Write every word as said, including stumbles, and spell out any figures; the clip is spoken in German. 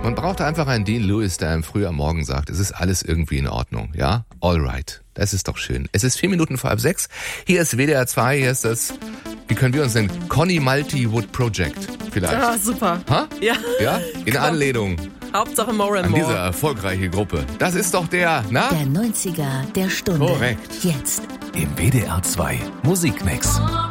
Man braucht einfach einen Dean Lewis, der einem früh am Morgen sagt, es ist alles irgendwie in Ordnung, ja? Alright. Das ist doch schön. Es ist vier Minuten vor halb sechs. Hier ist W D R zwei, hier ist das, wie können wir uns nennen? Connie Multi-Wood Project vielleicht. Ja, super. Ha? Ja. Ja? In Anlehnung Hauptsache more and an more. diese erfolgreiche Gruppe. Das ist doch der, na? Der neunziger der Stunde. Korrekt. Jetzt. Im W D R zwei Musikmix.